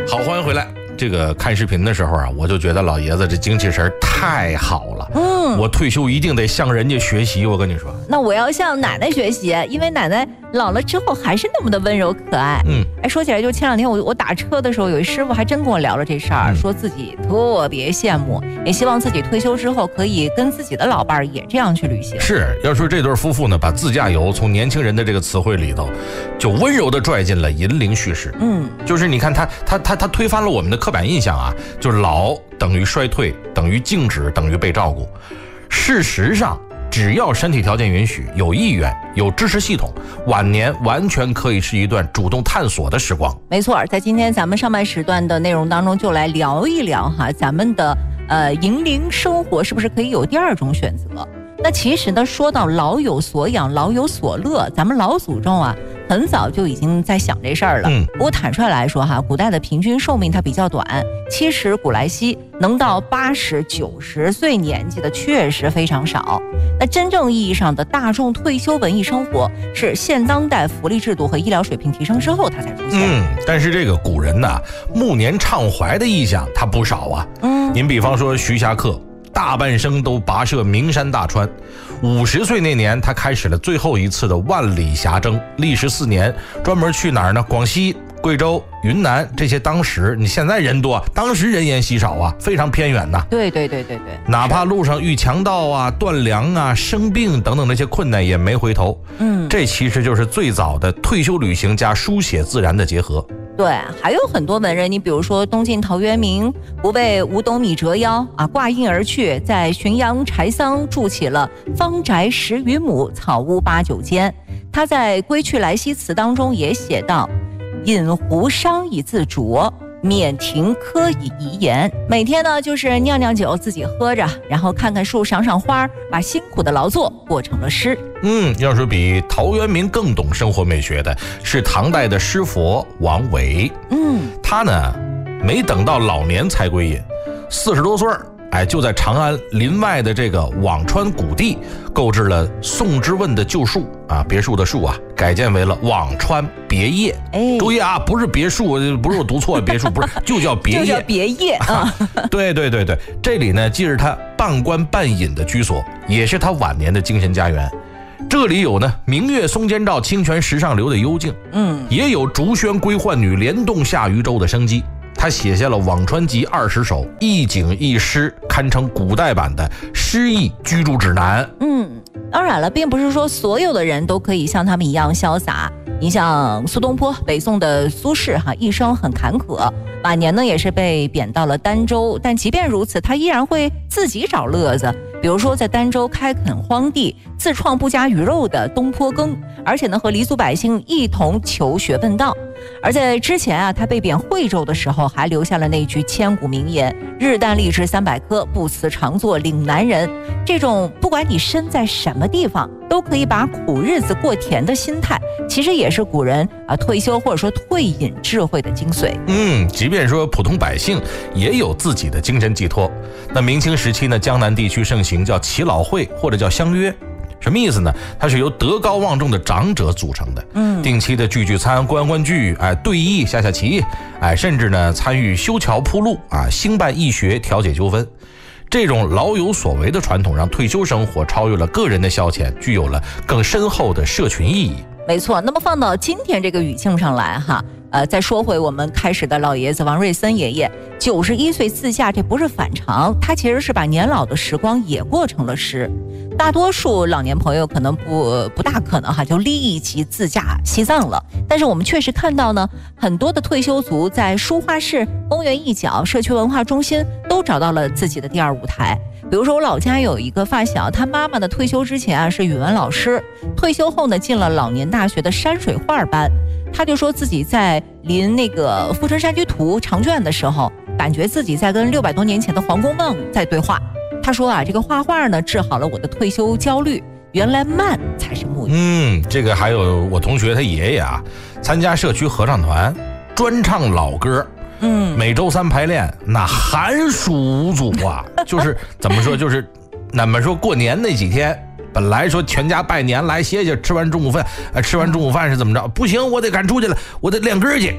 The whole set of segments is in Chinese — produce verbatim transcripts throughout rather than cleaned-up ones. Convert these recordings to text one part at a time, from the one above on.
好，欢迎回来。这个看视频的时候啊，我就觉得老爷子这精气神太好了。嗯，我退休一定得向人家学习。我跟你说， 那我要向奶奶学习，因为奶奶老了之后还是那么的温柔可爱。嗯，哎，说起来，就前两天我我打车的时候，有一师傅还真跟我聊了这事儿、嗯，说自己特别羡慕，也希望自己退休之后可以跟自己的老伴儿也这样去旅行。 是，要说这对夫妇呢，把自驾游从年轻人的这个词汇里头，就温柔的拽进了银龄叙事。嗯，就是你看他他他他推翻了我们的刻板印象啊，就是老等于衰退，等于静止，等于被照顾。事实上，只要身体条件允许，有意愿，有支持系统，晚年完全可以是一段主动探索的时光。 没错，在今天咱们上半时段的内容当中，就来聊一聊哈，咱们的呃银龄生活是不是可以有第二种选择？那其实呢，说到老有所养，老有所乐，咱们老祖宗啊，很早就已经在想这事儿了。嗯，不过坦率来说哈，古代的平均寿命它比较短，七十古来稀，能到八十九十岁年纪的确实非常少。那真正意义上的大众退休文艺生活，是现当代福利制度和医疗水平提升之后它才出现。 嗯，但是这个古人呐，暮年畅怀的意象它不少啊。嗯，您比方说徐霞客。大半生都跋涉名山大川，五十岁那年，他开始了最后一次的万里峡征，历时四年，专门去哪儿呢？广西、贵州、云南这些当时你现在人多，当时人烟稀少啊，非常偏远呐。 对对对对对， 哪怕路上遇强盗啊、断粮啊、生病等等那些困难也没回头。嗯，这其实就是最早的退休旅行加书写自然的结合。 对，还有很多文人，你比如说东晋陶渊明，不为五斗米折腰啊，挂印而去，在浔阳柴桑筑起了方宅十余亩，草屋八九间。他在《归去来兮辞》当中也写道：饮壶觞以自酌，免庭柯以怡言。每天呢就是酿酿酒自己喝着，然后看看树赏赏花，把辛苦的劳作过成了诗。 嗯，要说比陶渊明更懂生活美学的是唐代的诗佛王维。嗯，他呢没等到老年才归隐，四十多岁哎，就在长安林外的这个辋川谷地购置了宋之问的旧树啊，别墅的树啊，改建为了辋川别业。哎，注意啊，不是别墅，不是我读错了，别墅不是，就叫别业， 就叫别业啊。 对对对对，这里呢既是他半官半隐的居所，也是他晚年的精神家园。这里有呢明月松间照，清泉石上流的幽静，嗯，也有竹喧归浣女，莲动下渔舟的生机。他写下了《辋川集》二十首，一景一诗，堪称古代版的诗意居住指南。 嗯，当然了，并不是说所有的人都可以像他们一样潇洒。你像苏东坡，北宋的苏轼哈，一生很坎坷，晚年呢也是被贬到了儋州，但即便如此，他依然会自己找乐子。比如说在儋州开垦荒地，自创不加鱼肉的东坡羹，而且呢和黎族百姓一同求学问道。而在之前啊，他被贬惠州的时候，还留下了那句千古名言：日啖荔枝三百颗，不辞常作岭南人。这种不管你身在什么地方，都可以把苦日子过甜的心态，其实也是古人啊退休或者说退隐智慧的精髓。 嗯，即便说普通百姓也有自己的精神寄托。那明清时期呢，江南地区盛行叫耆老会或者叫相约。什么意思呢？它是由德高望重的长者组成的，嗯，定期的聚聚餐、观观剧，哎，对弈、下下棋，哎，甚至呢参与修桥铺路啊，兴办义学，调解纠纷。这种老有所为的传统，让退休生活超越了个人的消遣，具有了更深厚的社群意义。 没错，那么放到今天这个语境上来哈，呃，再说回我们开始的老爷子王瑞森爷爷，九十一岁自驾，这不是反常，他其实是把年老的时光也过成了诗。大多数老年朋友可能不不大可能哈就立即自驾西藏了，但是我们确实看到呢，很多的退休族在书画室、公园一角、社区文化中心都找到了自己的第二舞台。比如说我老家有一个发小，他妈妈的退休之前啊是语文老师，退休后呢进了老年大学的山水画班。他就说自己在临那个《富春山居图》长卷的时候，感觉自己在跟六百多年前的黄公梦在对话。他说啊，这个画画呢治好了我的退休焦虑，原来慢才是目的。 嗯，这个还有我同学他爷爷啊，参加社区合唱团，专唱老歌。嗯，每周三排练，那寒暑无阻啊。就是怎么说，就是那么说过年那几天，本来说全家拜年来歇歇，吃完中午饭，呃，吃完中午饭是怎么着？不行，我得赶出去了，我得练歌去。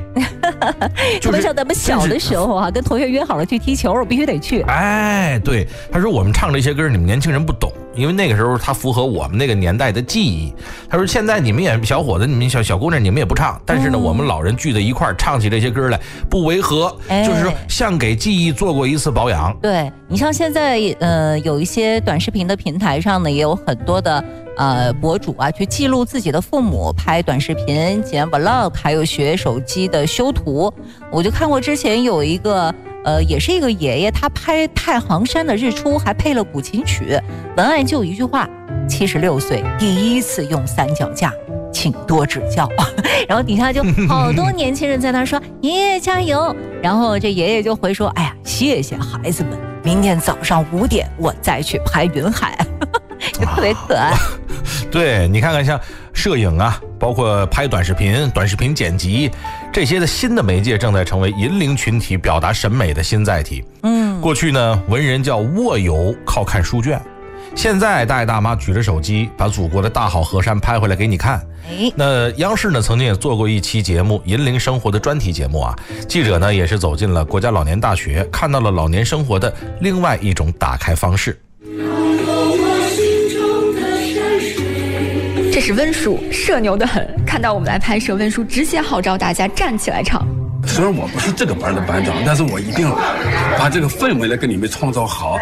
特别像咱们小的时候啊，跟同学约好了去踢球，我必须得去。 哎，对，他说我们唱这些歌，你们年轻人不懂，因为那个时候它符合我们那个年代的记忆。他说现在你们也小伙子，你们小小姑娘，你们也不唱，但是呢，嗯、我们老人聚在一块儿唱起这些歌来，不违和，哎、就是说像给记忆做过一次保养。 对，你像现在呃有一些短视频的平台上呢，也有很多的。呃，博主啊，去记录自己的父母，拍短视频、剪 vlog， 还有学手机的修图。我就看过之前有一个，呃，也是一个爷爷，他拍太行山的日出，还配了古琴曲，文案就一句话：七十六岁第一次用三脚架，请多指教。然后底下就好多年轻人在那说：“爷爷加油！”然后这爷爷就回说：“哎呀，谢谢孩子们，明天早上五点我再去拍云海。”就特别可爱。 对，你看看像摄影啊，包括拍短视频、短视频剪辑这些的新的媒介，正在成为引领群体表达审美的新载体。嗯，过去呢，文人叫卧游，靠看书卷。现在大爷大妈举着手机，把祖国的大好河山拍回来给你看。哎，那央视呢曾经也做过一期节目《引领生活》的专题节目啊，记者呢也是走进了国家老年大学，看到了老年生活的另外一种打开方式。 这是温叔，社牛的很。看到我们来拍摄，温叔直接号召大家站起来唱。 虽然我不是这个班的班长，但是我一定把这个氛围来给你们创造好。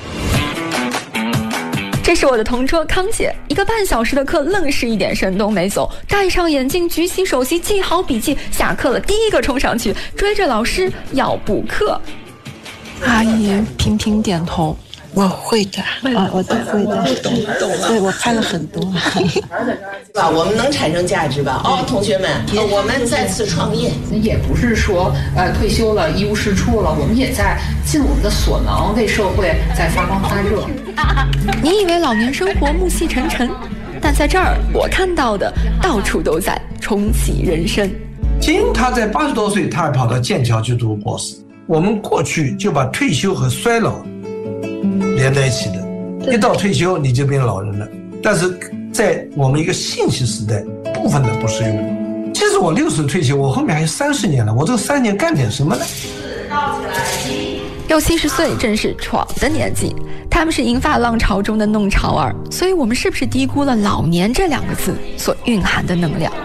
这是我的同桌康姐，一个半小时的课，愣是一点神都没走，戴上眼镜，举起手机，记好笔记。下课了，第一个冲上去追着老师要补课。 阿姨频频点头。我会的，啊，我都会的，对，我拍了很多。 吧，我们能产生价值吧？哦，同学们，我们再次创业， 也不是说呃退休了一无是处了，我们也在尽我们的所能为社会在发光发热。 你以为老年生活暮气沉沉，但在这儿我看到的到处都在重启人生。 金他在八十多岁，他还跑到剑桥去读博士。我们过去就把退休和衰老连在一起的，一到退休你就变老人了。但是在我们一个信息时代，部分的不适用。即使我六十退休，我后面还有三十年了，我这三年干点什么呢？ 六七十岁正是闯的年纪，他们是银发浪潮中的弄潮儿，所以我们是不是低估了老年这两个字所蕴含的能量？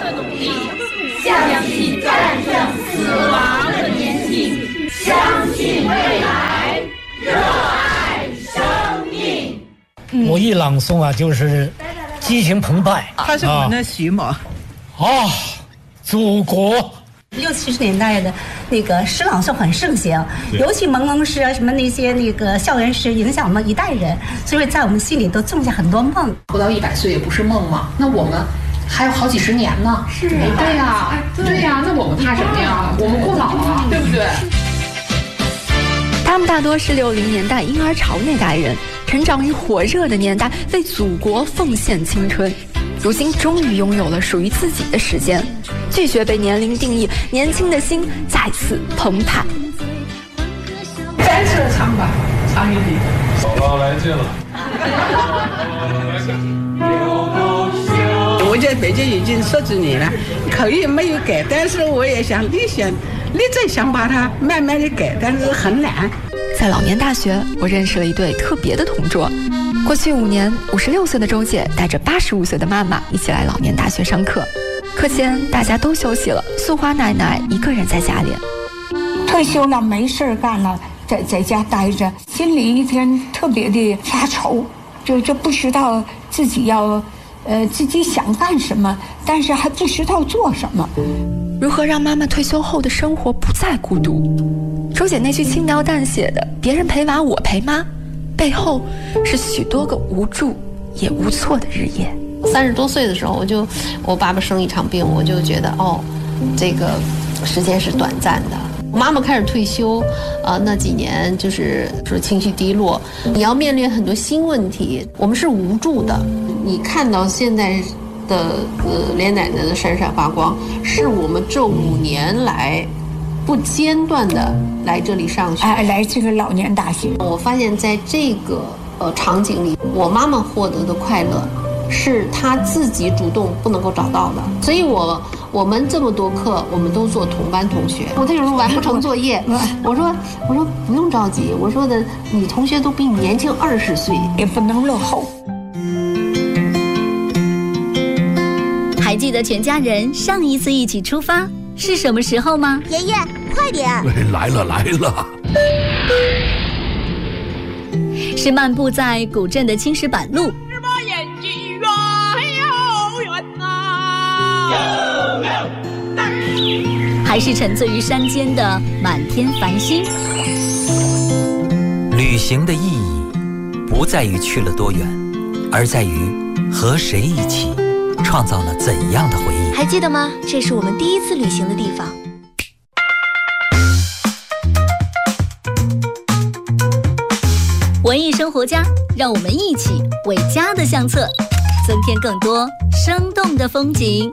相信战胜死亡的年轻，相信未来，热爱生命。 我一朗诵啊，就是激情澎湃。 他是我们的徐某。 啊，祖国。 六七十年代的那个诗朗诵很盛行，尤其朦胧诗啊，什么那些那个校园诗，影响我们一代人，所以在我们心里都种下很多梦。 活到一百岁也不是梦嘛，那我们还有好几十年呢。是啊，对呀，对呀，那我们怕什么呀？我们过老了，对不对？ 他们大多是六零年代婴儿潮那代人，成长于火热的年代，为祖国奉献青春。如今终于拥有了属于自己的时间，拒绝被年龄定义，年轻的心再次澎湃。 再次的唱吧，唱一笔。 好了，来劲了。 我在北京已经十几年了，口音没有改，但是我也想立想立志想把它慢慢的改，但是很难。 在老年大学，我认识了一对特别的同桌。过去五年，五十六岁的周姐带着八十五岁的妈妈一起来老年大学上课。课间大家都休息了，素花奶奶一个人在家里。 退休了没事干了，在在家待着，心里一天特别的发愁，就就不知道自己要，呃，自己想干什么，但是还不知道做什么。 如何让妈妈退休后的生活不再孤独？周姐那句轻描淡写的“别人陪娃，我陪妈”，背后是许多个无助也无措的日夜。 三十多岁的时候，我就我爸爸生一场病，我就觉得哦，这个时间是短暂的。妈妈开始退休，啊、呃，那几年就是说情绪低落，你要面临很多新问题，我们是无助的。你看到现在的呃连奶奶的闪闪发光，是我们这五年来不间断的来这里上学， 哎，来这个老年大学。 我发现在这个呃场景里，我妈妈获得的快乐， 是他自己主动不能够找到的。所以我我们这么多课，我们都做同班同学。我他有时候完不成作业，我说我说不用着急，我说的你同学都比你年轻二十岁， 也不能落后。 还记得全家人上一次一起出发是什么时候吗？ 爷爷，快点！ 来了来了。 是漫步在古镇的青石板路，还是沉醉于山间的满天繁星。 旅行的意义不在于去了多远，而在于和谁一起创造了怎样的回忆。 还记得吗？这是我们第一次旅行的地方。 文艺生活家，让我们一起为家的相册增添更多生动的风景。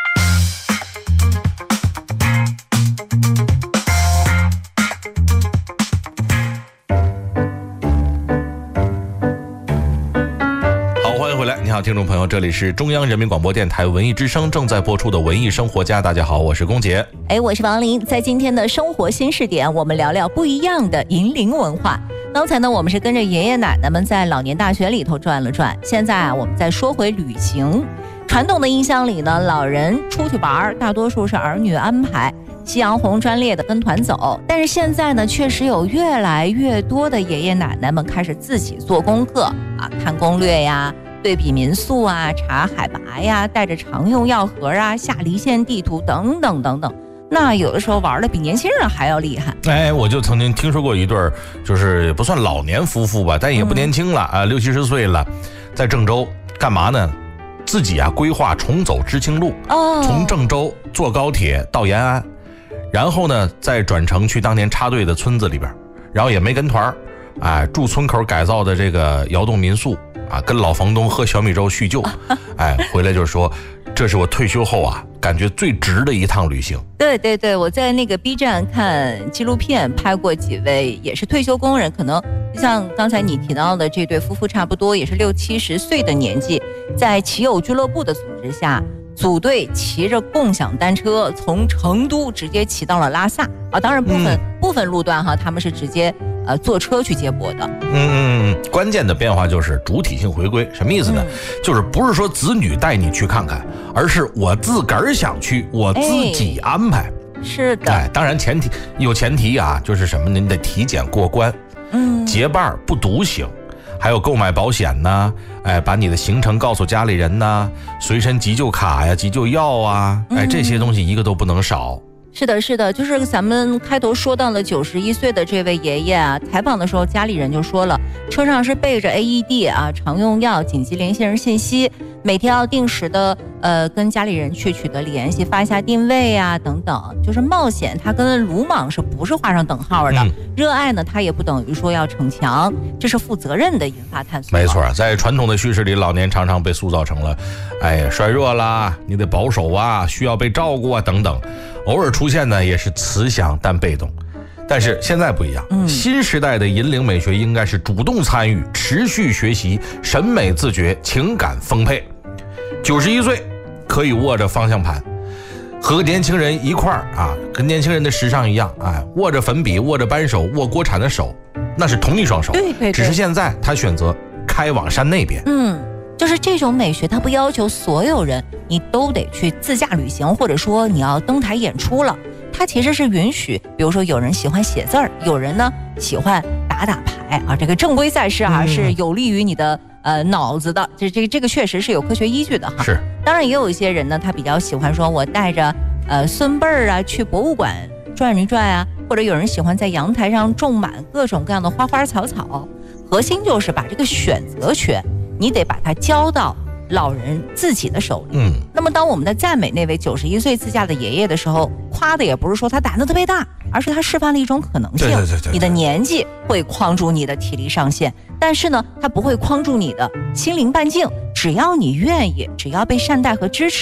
你好，听众朋友，这里是中央人民广播电台文艺之声正在播出的文艺生活家。大家好，我是龚杰。 哎，我是王琳。在今天的生活新视点，我们聊聊不一样的银龄文化。刚才呢，我们是跟着爷爷奶奶们在老年大学里头转了转。现在啊，我们再说回旅行。传统的印象里呢，老人出去玩，大多数是儿女安排，夕阳红专列的跟团走。但是现在呢，确实有越来越多的爷爷奶奶们开始自己做功课啊，看攻略呀，对比民宿啊，查海拔呀，带着常用药盒啊，下离线地图等等等等。那有的时候玩的比年轻人还要厉害。 哎，我就曾经听说过一对，就是也不算老年夫妇吧，但也不年轻了、嗯、啊，六七十岁了，在郑州干嘛呢？自己啊规划重走知青路，哦，从郑州坐高铁到延安，然后呢再转乘去当年插队的村子里边，然后也没跟团，哎，住村口改造的这个窑洞民宿。啊，跟老房东喝小米粥叙旧，哎，回来就说，这是我退休后啊，感觉最值的一趟旅行。 对对对，我在那个 B 站看纪录片，拍过几位也是退休工人，可能像刚才你提到的这对夫妇，差不多也是六七十岁的年纪，在骑友俱乐部的组织下，组队骑着共享单车从成都直接骑到了拉萨啊，当然部分、嗯、部分路段哈，他们是直接。呃，坐车去接驳的。 嗯嗯，关键的变化就是主体性回归，什么意思呢？嗯、就是不是说子女带你去看看，而是我自个儿想去，我自己安排。 哎、是的。 哎，当然前提有前提啊，就是什么呢？你得体检过关，嗯，结伴不独行，还有购买保险呐，哎，把你的行程告诉家里人呐，随身急救卡呀、急救药啊，哎，这些东西一个都不能少。 是的，是的，就是咱们开头说到了九十一岁的这位爷爷啊，采访的时候家里人就说了，车上是备着 A E D 啊，常用药、紧急联系人信息，每天要定时的呃跟家里人去取得联系，发一下定位啊等等。就是冒险，它跟鲁莽是不是画上等号的？嗯、热爱呢，它也不等于说要逞强，这是负责任的引发探索。 没错，在传统的叙事里，老年常常被塑造成了，哎，衰弱啦，你得保守啊，需要被照顾啊等等。偶尔出现呢，也是慈祥但被动。但是现在不一样，嗯、新时代的银龄美学应该是主动参与、持续学习、审美自觉、情感丰沛。九十一岁可以握着方向盘，和年轻人一块儿啊，跟年轻人的时尚一样，哎，握着粉笔、握着扳手、握锅铲的手，那是同一双手。 对对对。 只是现在他选择开往山那边。 嗯。就是这种美学，它不要求所有人你都得去自驾旅行，或者说你要登台演出了。它其实是允许，比如说有人喜欢写字儿，有人呢喜欢打打牌啊。这个正规赛事啊、嗯、是有利于你的呃脑子的，这这这个确实是有科学依据的哈。 是。 当然也有一些人呢，他比较喜欢说我带着呃孙辈儿啊去博物馆转一转啊，或者有人喜欢在阳台上种满各种各样的花花草草。核心就是把这个选择权。你得把它交到老人自己的手里。嗯，那么当我们在赞美那位九十一岁自驾的爷爷的时候，夸的也不是说他胆子特别大，而是他示范了一种可能性。 对对对对， 你的年纪会框住你的体力上限，但是呢，它不会框住你的心灵半径。只要你愿意，只要被善待和支持，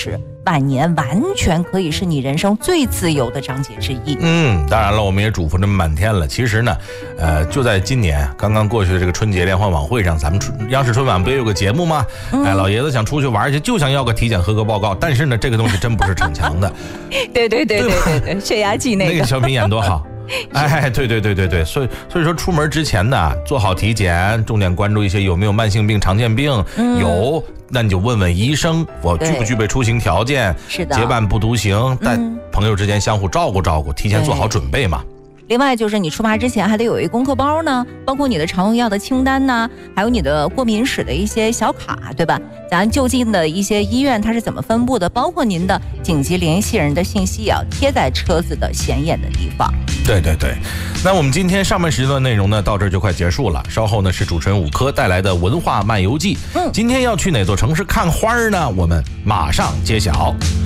晚年完全可以是你人生最自由的章节之一。 嗯，当然了，我们也嘱咐这么半天了。其实呢，呃，就在今年刚刚过去的这个春节联欢晚会上，咱们央视春晚不也有个节目吗？嗯、哎，老爷子想出去玩去，就想要个体检合格报告，但是呢，这个东西真不是逞强的。 对对对对对对，血压计那个。 那个小品演多好。哎，对对对对对，所以所以说出门之前呢，做好体检，重点关注一些有没有慢性病、常见病，嗯、有那你就问问医生，我具不具备出行条件， 是的， 结伴不独行，但朋友之间相互照顾照顾，提前做好准备嘛。 另外就是你出发之前还得有一功课包呢，包括你的常用药的清单呢，还有你的过敏史的一些小卡，对吧？咱就近的一些医院它是怎么分布的，包括您的紧急联系人的信息也要贴在车子的显眼的地方。 对对对，那我们今天上半时段内容呢，到这儿就快结束了。稍后呢是主持人武科带来的文化漫游记。嗯，今天要去哪座城市看花呢？我们马上揭晓。